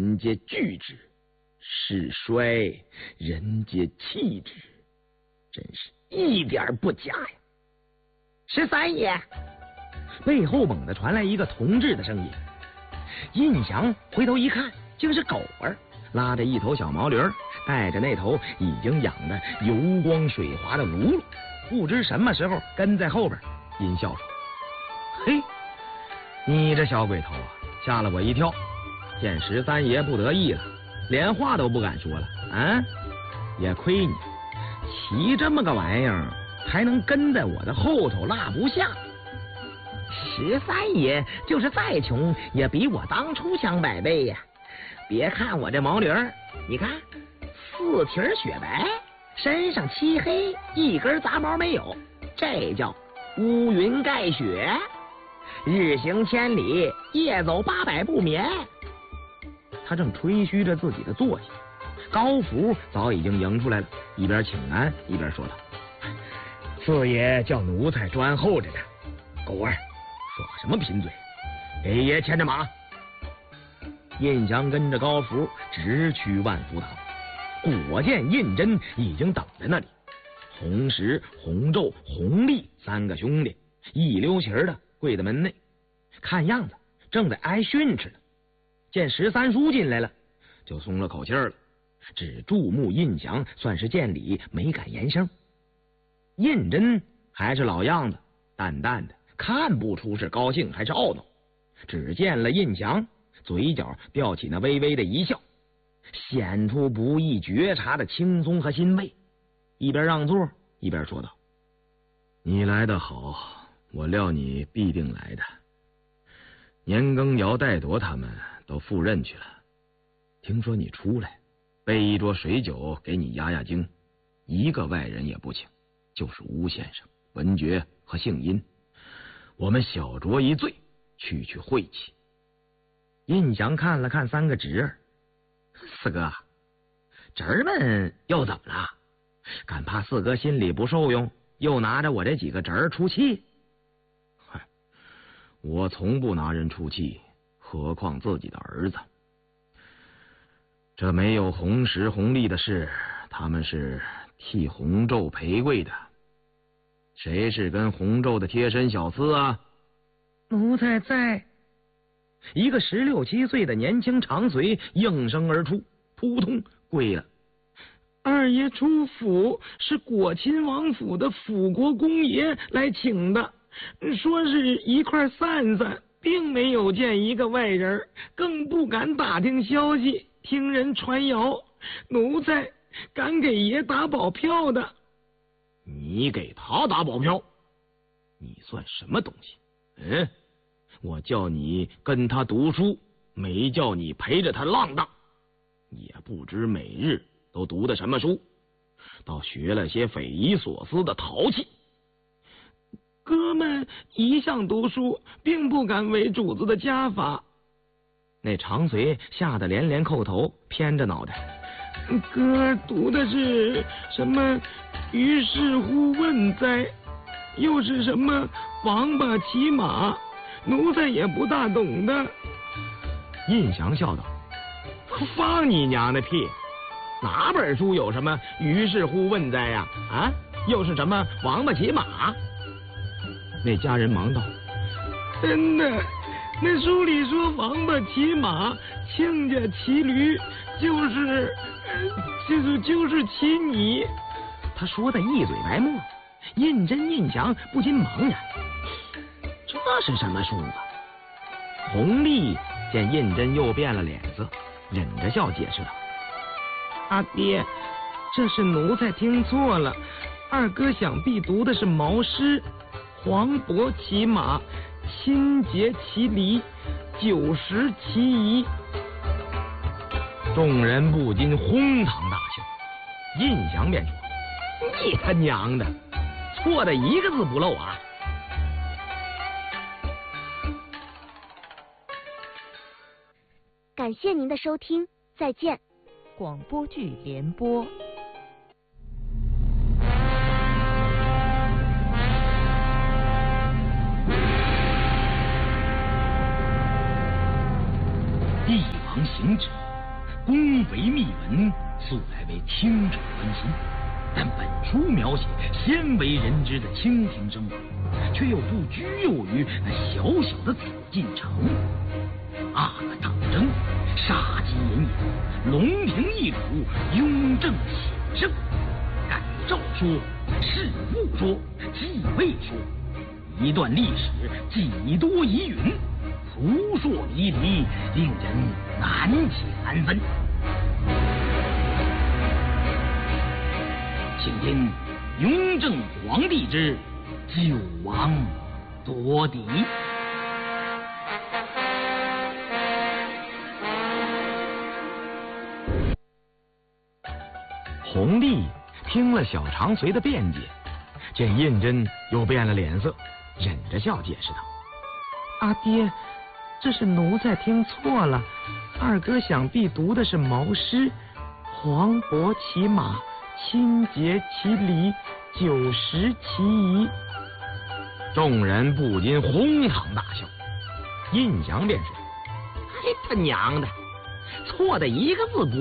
人皆惧之，势衰人皆弃之，真是一点不假呀。13爷，背后猛地传来一个同志的声音。印祥回头一看，竟是狗儿，拉着一头小毛驴，带着那头已经养得油光水滑的辘轳，不知什么时候跟在后边。阴笑说：“嘿，你这小鬼头啊，吓了我一跳，见13爷不得意了，连话都不敢说了啊！也亏你骑这么个玩意儿，还能跟在我的后头落不下。13爷就是再穷，也比我当初强100倍呀！别看我这毛驴儿，你看4蹄雪白，身上漆黑，一根杂毛没有，这叫乌云盖雪，日行千里，夜走800步眠。”他正吹嘘着自己的坐骑，高福早已经迎出来了，一边请安一边说道：“四爷叫奴才专候着呢。狗儿，耍什么贫嘴？给爷牵着马。”印祥跟着高福直趋万福堂，果见胤禛已经等在那里。洪石、洪昼、洪立3个兄弟一溜齐的跪在门内，看样子正在挨训斥呢。见13叔进来了，就松了口气了，只注目印祥，算是见礼，没敢言声。胤禛还是老样子，淡淡的，看不出是高兴还是懊恼。只见了印祥，嘴角吊起那微微的一笑，显出不易觉察的轻松和欣慰，一边让座一边说道：“你来得好，我料你必定来的。年羹尧、戴铎他们都赴任去了，听说你出来，备一桌水酒给你压压惊，一个外人也不请，就是吴先生、文觉和姓殷，我们小酌一醉，去晦气。”印祥看了看3个侄儿：“四哥，侄儿们又怎么了？敢怕四哥心里不受用，又拿着我这几个侄儿出气？”“嗨，我从不拿人出气，何况自己的儿子。这没有洪石、洪立的事，他们是替洪昼陪跪的。谁是跟洪昼的贴身小厮啊？”“奴才在。”一个16、17岁的年轻长随应声而出，扑通跪了。“二爷出府是果亲王府的辅国公爷来请的，说是一块散散，并没有见一个外人，更不敢打听消息，听人传谣，奴才敢给爷打保票的。”“你给他打保票？你算什么东西？我叫你跟他读书，没叫你陪着他浪荡，也不知每日都读的什么书，倒学了些匪夷所思的淘气。”“哥们一向读书，并不敢违主子的家法。”那长随吓得连连叩头，偏着脑袋：“哥读的是什么于是乎问哉，又是什么王八骑马，奴才也不大懂的。”印祥笑道：“放你娘的屁！哪本书有什么于是乎问哉呀？啊，又是什么王八骑马？”那家人忙道：“真的，那书里说王八骑马，亲家骑驴，就是骑你。”他说的一嘴白沫，胤禛、胤祥不禁茫然，这是什么书啊？弘历见胤禛又变了脸色，忍着笑解释道：“阿爹，这是奴才听错了，二哥想必读的是毛诗，黄渤骑马，亲节骑驴，90骑仪。”众人不禁哄堂大笑。胤祥便说：“你他娘的，错的一个字不漏啊！” 感谢您的收听，再见。 广播剧联播。 帝王行止， 宫闱秘闻素来为清者关心，但本书描写鲜为人知的清廷生活，却又不拘囿于那小小的紫禁城。阿哥当征，杀机隐隐，龙庭一主，雍正显圣。改诏说，事务说，继位说，一段历史几多疑云，扑朔迷离，令人难解难分。请听雍正皇帝之九王夺嫡。弘历听了小长随的辩解，见胤禛又变了脸色，忍着笑解释道：“ 阿爹，这是奴才听错了，二哥想必读的是毛诗，黄渤骑马，清节其礼，90其仪。” 众人不禁哄堂大笑。胤祥便说：“哎，他娘的，错的一个字